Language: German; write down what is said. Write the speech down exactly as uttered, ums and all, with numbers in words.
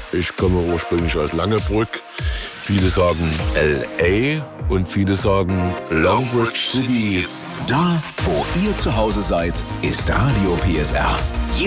Ich komme ursprünglich aus Langebrück. Viele sagen L A und viele sagen Longbridge City. Da, wo ihr zu Hause seid, ist Radio P S R.